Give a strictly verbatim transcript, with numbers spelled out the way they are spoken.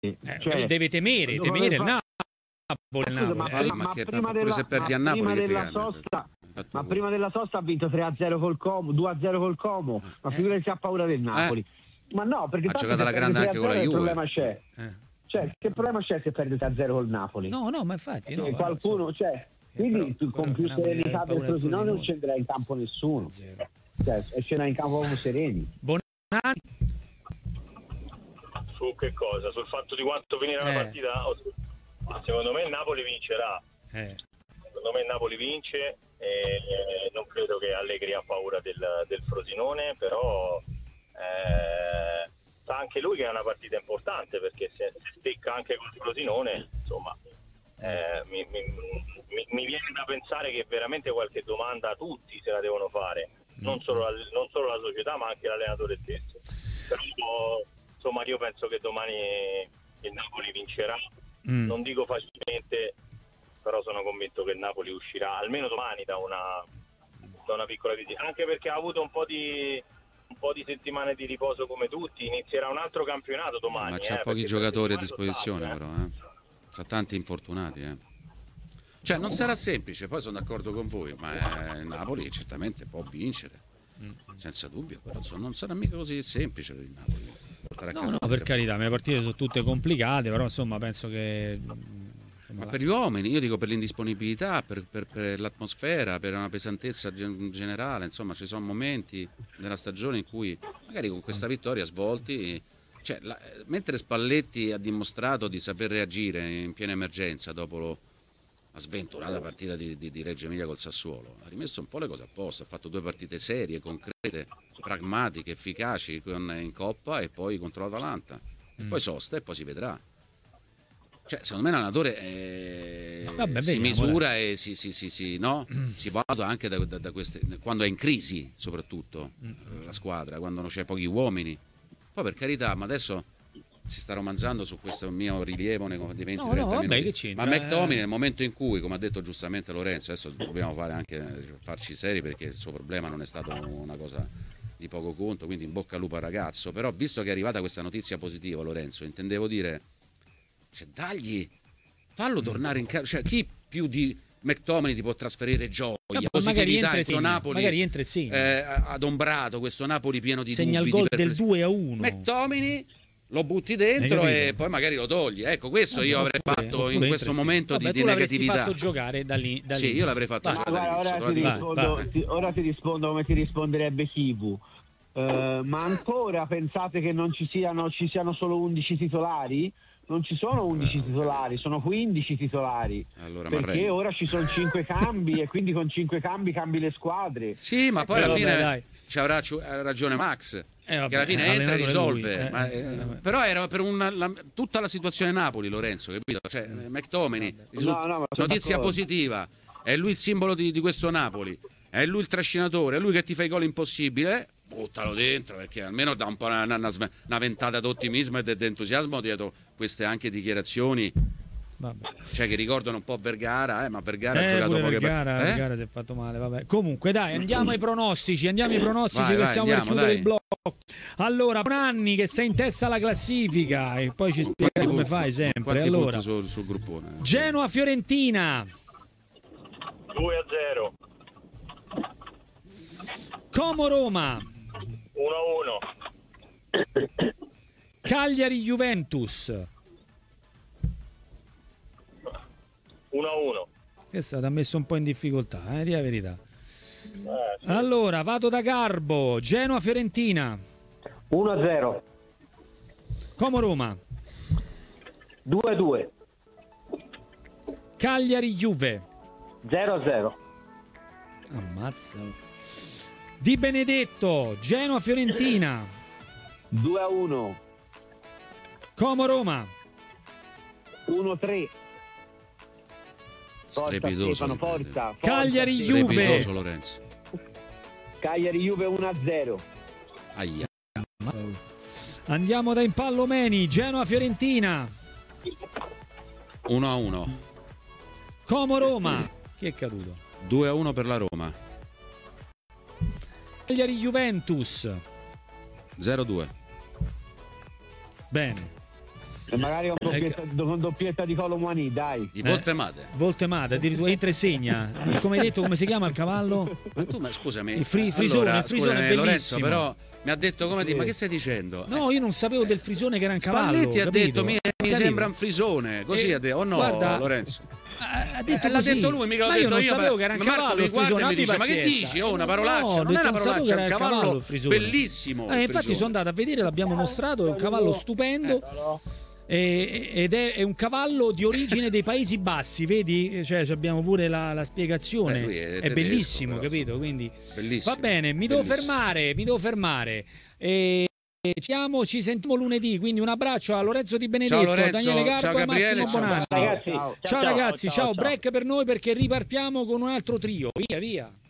Eh, cioè, deve temere, temere il Napoli. Scusa, ma, Napoli. prima, Ma ma che- prima ma della, se perdi ma a Napoli, prima che ti della cambia? sosta, Fatto ma voi. prima della sosta ha vinto tre a zero col Como, due a zero col Como, ma Eh. figurati se ha paura del Napoli. Ma no, perché Ha tanto giocato se alla perde grande tre a anche con la zero, il Juve. problema c'è. Eh. Cioè, che problema c'è se perde tre a zero col Napoli? No, no, ma infatti no, Che guarda, qualcuno, insomma, cioè, eh, quindi però- tu, con però più il Napoli serenità ha del paura del Frosinone non Frosinone. scenderà in campo nessuno. Zero. Cioè, scenderà in campo proprio sereni. Bonani? Su che cosa? Sul fatto di quanto finirà Eh. la partita? O su- Secondo me il Napoli vincerà. Eh. Secondo me il Napoli vince e non credo che Allegri ha paura del, del Frosinone, però eh, sa anche lui che è una partita importante, perché se se stecca anche col Frosinone, insomma, eh, mi, mi, mi- mi viene da pensare che veramente qualche domanda a tutti se la devono fare, non solo, al- non solo la società ma anche l'allenatore stesso. Però insomma io penso che domani il Napoli vincerà, Mm. non dico facilmente, però sono convinto che il Napoli uscirà almeno domani da una, da una piccola crisi, anche perché ha avuto un po' di un po' di settimane di riposo come tutti. Inizierà un altro campionato domani, Ma c'ha eh, pochi perché giocatori a per settimane disposizione, sono però, state, eh. C'ha tanti infortunati, eh. Cioè, non sarà semplice, poi sono d'accordo con voi, ma eh, il Napoli certamente può vincere, senza dubbio, però insomma, non sarà mica così semplice per il Napoli portare a No, casa no, queste per tre carità, le partite sono tutte complicate, però insomma penso che... Ma per gli uomini, io dico per l'indisponibilità, per, per- per l'atmosfera, per una pesantezza gen- generale, insomma ci sono momenti nella stagione in cui magari con questa vittoria svolti, cioè, la- mentre Spalletti ha dimostrato di saper reagire in piena emergenza dopo lo- la sventurata partita di, di- di Reggio Emilia col Sassuolo, ha rimesso un po' le cose a posto, ha fatto due partite serie, concrete, pragmatiche, efficaci con- in Coppa e poi contro l'Atalanta, e poi sosta e poi si vedrà. Cioè, secondo me l'allenatore eh, Vabbè, si vediamo, misura e si, si, si, si, no? si valuta anche da, da- da queste, quando è in crisi, soprattutto eh, la squadra, quando non c'è pochi uomini. Poi per carità, ma adesso si sta romanzando su questo mio rilievo nei di venti No, trenta no, vabbè, minuti. che c'entra, Ma McTominay eh. nel momento in cui, come ha detto giustamente Lorenzo, adesso dobbiamo fare anche farci seri perché il suo problema non è stato una cosa di poco conto, quindi in bocca al lupo al ragazzo, però visto che è arrivata questa notizia positiva, Lorenzo, intendevo dire, cioè, dagli, fallo tornare in casa, cioè chi più di McTominay ti può trasferire gioia, Magari positività, entra e il suo segna, Napoli magari entra e segna. eh, adombrato, questo Napoli pieno di Segna il dubbi, gol di del perplessità. due a uno. McTominay lo butti Hai dentro capito? e poi magari lo togli. Ecco, questo Vabbè, io avrei oppure- fatto oppure in entra questo e segna. momento Vabbè, di, tu di l'avresti negatività. fatto giocare da lì, da Sì, lì. io l'avrei fatto Vai. Ma giocare. guarda, ora ti, Vai, rispondo, vai. ti- ora ti rispondo come ti risponderebbe Kivu. Eh, ma ancora pensate che non ci siano, ci siano solo undici titolari? Non ci sono undici Vabbè, titolari, sono quindici titolari. Allora, perché Marrelli. ora ci sono cinque cambi e quindi con cinque cambi cambi le squadre. Sì, ma poi Eh, alla vabbè, fine dai. ci avrà ci- ha ragione Max. Eh, vabbè, che alla fine è entra e allenatore risolve. lui, eh, Ma, eh, eh, vabbè. però era per una, la- tutta la situazione Napoli, Lorenzo, capito? Cioè, eh, McTominay, risul- No, no, ma sono notizia d'accordo. positiva, è lui il simbolo di, di questo Napoli, è lui il trascinatore, è lui che ti fa i gol impossibili. Buttalo dentro, perché almeno dà un po' una, una, una ventata d'ottimismo e di entusiasmo dietro queste anche dichiarazioni, Vabbè. cioè che ricordano un po' Vergara, eh, ma Vergara ha Eh, giocato pure poche Vergara, partite. Eh? Vergara si è fatto male, vabbè. Comunque dai, andiamo ai pronostici, andiamo ai pronostici Vai, che vai, stiamo andiamo, per chiudere dai. il blocco. Allora, Bonanni che sei in testa alla classifica e poi ci spiega Quanti come punti- fai sempre. quanti Allora, punti sul, sul gruppone? Genoa-Fiorentina, due a zero, Como-Roma, uno a uno, Cagliari-Juventus. uno a uno. Questa ti ha messo un po' in difficoltà, eh, di la verità. Eh, sì. Allora, vado da Garbo, Genoa-Fiorentina, uno a zero, Como-Roma, due a due, Cagliari-Juve. zero a zero, Ammazza. Di Benedetto, Genoa-Fiorentina, due a uno, Como-Roma, uno a tre. Forza Strepitoso. Stefano, forza, forza, Cagliari-Juve. Stefano. Strepitoso, Lorenzo. Cagliari-Juve uno a zero. Aia. Andiamo da Impallomeni, Genoa-Fiorentina, uno a uno. Como-Roma. Chi è caduto? due a uno per la Roma. Cagliari-Juventus. zero a due. Bene. E magari con doppietta, con doppietta di Colomani, dai. Di Voltemade. Eh, Voltemade, addirittura entra e segna. Come hai detto, come si chiama il cavallo? Ma tu, ma scusami. Il fri- frisone, allora, il frisone scusami, è Lorenzo, bellissimo. però mi ha detto come di, ma che stai dicendo? No, io non sapevo del frisone che era un cavallo. Spalletti ha capito? detto mi, mi Capito? sembra un frisone, così Eh, ha detto. Oh no, guarda, Lorenzo. Ha ha detto Eh, l'ha così. detto lui, mica l'ho Ma detto io. Non io. sapevo ma- che era un ma Marco cavallo mi il guarda e frisone, mi dice: ma che abbi dici? Oh, una pazienza. parolaccia, No, non è una non sapevo parolaccia, che è un era il cavallo cavallo il frisone. bellissimo. Eh, il infatti frisone. sono andato a vedere, l'abbiamo mostrato, è un cavallo stupendo. Eh, ed è, è un cavallo di origine dei Paesi Bassi, vedi? Cioè abbiamo pure la, la spiegazione. Eh, lui è è tedesco, bellissimo, però. capito? Quindi Bellissimo. va bene, mi devo bellissimo. fermare, mi devo fermare. E ci siamo, ci sentiamo lunedì, quindi un abbraccio a Lorenzo Di Benedetto, Ciao, Lorenzo. Daniele Garbo Ciao, e Gabriele. Massimo Ciao, Bonanni. Ragazzi, Ciao. Ciao, ragazzi, ciao, break per noi perché ripartiamo con un altro trio. Via, via.